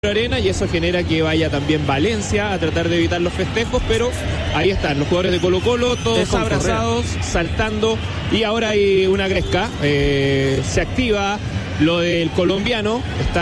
Arena, y eso genera que vaya también Valencia a tratar de evitar los festejos, pero ahí están los jugadores de Colo-Colo, todos abrazados, saltando, y ahora hay una gresca, se activa lo del colombiano,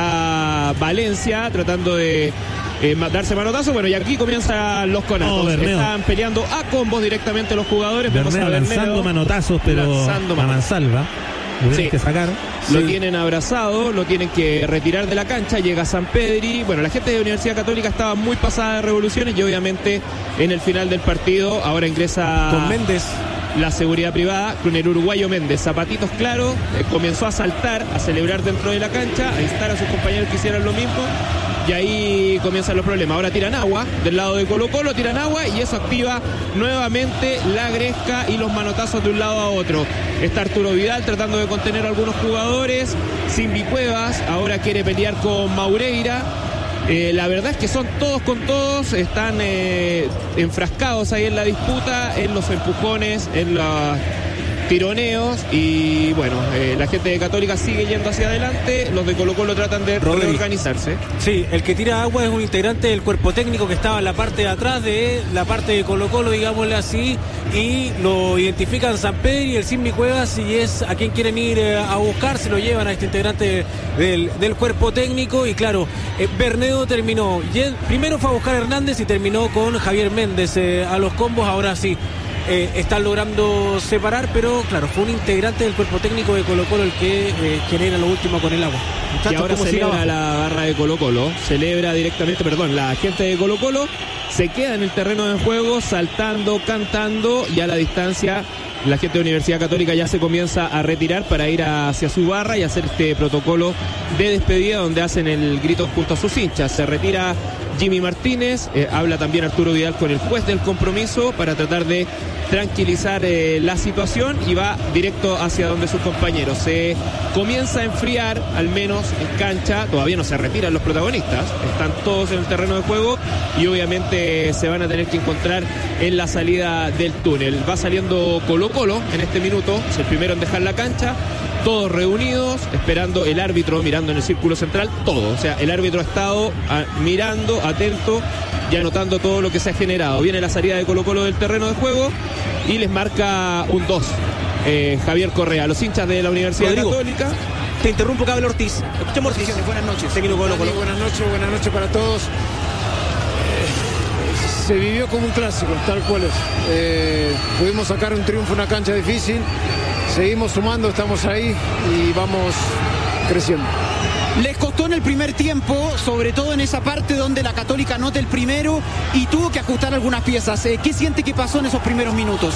está Valencia tratando de darse manotazo, bueno, y aquí comienzan los conatos, están peleando a combos directamente los jugadores. Bernedo lanzando manotazos, pero a mansalva. Lo tienen que sacar. Lo tienen abrazado, lo tienen que retirar de la cancha. Llega Sampedri. Bueno, la gente de Universidad Católica estaba muy pasada de revoluciones y obviamente en el final del partido ahora ingresa con Méndez la seguridad privada con el uruguayo Méndez. Zapatitos claros, comenzó a saltar, a celebrar dentro de la cancha, a instar a sus compañeros que hicieran lo mismo. Y ahí comienzan los problemas. Ahora tiran agua del lado de Colo-Colo, tiran agua y eso activa nuevamente la gresca y los manotazos de un lado a otro. Está Arturo Vidal tratando de contener a algunos jugadores. Simbi Cuevas ahora quiere pelear con Maureira. La verdad es que son todos con todos, están enfrascados ahí en la disputa, en los empujones, en los tironeos, y bueno, la gente de Católica sigue yendo hacia adelante, los de Colo-Colo tratan de reorganizarse. Sí, el que tira agua es un integrante del cuerpo técnico que estaba en la parte de atrás de la parte de Colo-Colo, digámosle así, y lo identifican Sampedri y el Simbi Cuevas, y es a quien quieren ir a buscar, se lo llevan a este integrante del cuerpo técnico. Y claro, Bernedo terminó, primero fue a buscar a Hernández y terminó con Javier Méndez a los combos. Ahora sí están logrando separar, pero claro, fue un integrante del cuerpo técnico de Colo-Colo el que genera lo último con el agua. Muchachos, y ahora celebra la barra de Colo-Colo, celebra directamente, la gente de Colo-Colo se queda en el terreno de juego, saltando, cantando, y a la distancia la gente de Universidad Católica ya se comienza a retirar para ir hacia su barra y hacer este protocolo de despedida donde hacen el grito junto a sus hinchas. Se retira Jimmy Martínez, habla también Arturo Vidal con el juez del compromiso para tratar de tranquilizar la situación, y va directo hacia donde sus compañeros. Se comienza a enfriar, al menos en cancha, todavía no se retiran los protagonistas, están todos en el terreno de juego y obviamente se van a tener que encontrar en la salida del túnel. Va saliendo Colo-Colo en este minuto, es el primero en dejar la cancha, todos reunidos, esperando el árbitro, mirando en el círculo central, todo, o sea, el árbitro ha estado mirando, atento y anotando todo lo que se ha generado. Viene la salida de Colo-Colo del terreno de juego y les marca un 2 Javier Correa. Los hinchas de la Universidad Católica. Te interrumpo, Cabel Ortiz. Escuchemos Ortiz. Buenas noches. Técnico Colo-Colo. Buenas noches para todos. Se vivió como un clásico, tal cual es. Pudimos sacar un triunfo en una cancha difícil. Seguimos sumando, estamos ahí y vamos creciendo. Les costó en el primer tiempo, sobre todo en esa parte donde la Católica anota el primero y tuvo que ajustar algunas piezas. ¿Qué siente que pasó en esos primeros minutos?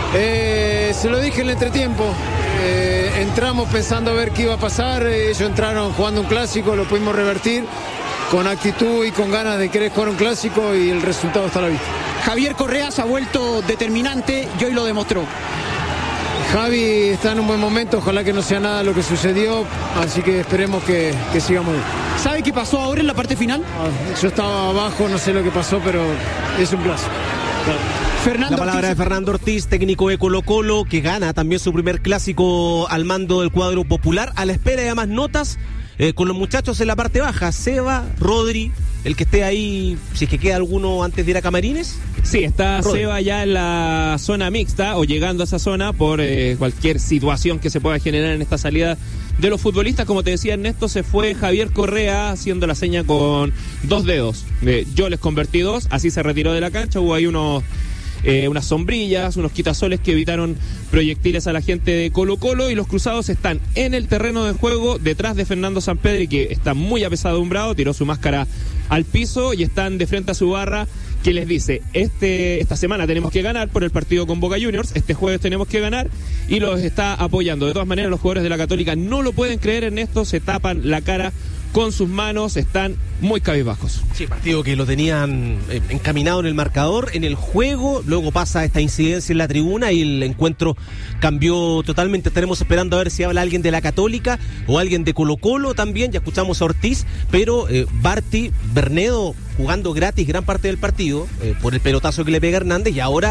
Se lo dije en el entretiempo. Entramos pensando a ver qué iba a pasar. Ellos entraron jugando un clásico, lo pudimos revertir con actitud y con ganas de querer jugar un clásico, y el resultado está a la vista. Javier Correa se ha vuelto determinante y hoy lo demostró. Javi está en un buen momento, ojalá que no sea nada lo que sucedió, así que esperemos que sigamos bien. ¿Sabe qué pasó ahora en la parte final? Yo estaba abajo, no sé lo que pasó, pero es un clásico. Claro. La palabra de Fernando Ortiz, técnico de Colo-Colo, que gana también su primer clásico al mando del cuadro popular, a la espera de más notas con los muchachos en la parte baja, Seba, Rodri, el que esté ahí, si es que queda alguno antes de ir a Camarines. Sí, está Rodri. Seba ya en la zona mixta o llegando a esa zona por cualquier situación que se pueda generar en esta salida de los futbolistas. Como te decía Ernesto, se fue Javier Correa haciendo la seña con 2 dedos. Yo les convertí 2, así se retiró de la cancha. Hubo ahí unas sombrillas, unos quitasoles que evitaron proyectiles a la gente de Colo-Colo, y los cruzados están en el terreno de juego detrás de Fernando Sampedri, que está muy apesadumbrado, tiró su máscara al piso, y están de frente a su barra, que les dice, esta semana tenemos que ganar por el partido con Boca Juniors, este jueves tenemos que ganar, y los está apoyando. De todas maneras, los jugadores de la Católica no lo pueden creer en esto, se tapan la cara con sus manos, están muy cabizbajos. Sí, partido que lo tenían encaminado en el marcador, en el juego, luego pasa esta incidencia en la tribuna y el encuentro cambió totalmente. Estaremos esperando a ver si habla alguien de la Católica o alguien de Colo-Colo también, ya escuchamos a Ortiz, pero Barty, Bernedo jugando gratis gran parte del partido por el pelotazo que le pega Hernández, y ahora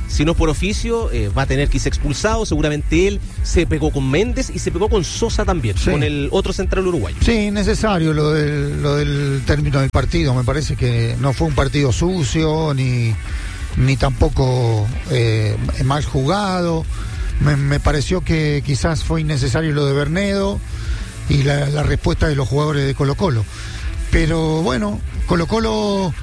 si no es por oficio, va a tener que irse expulsado. Seguramente él se pegó con Méndez y se pegó con Sosa también, sí, con el otro central uruguayo. Sí, necesario lo del término del partido. Me parece que no fue un partido sucio, ni tampoco mal jugado. Me pareció que quizás fue innecesario lo de Bernedo y la respuesta de los jugadores de Colo-Colo. Pero bueno, Colo-Colo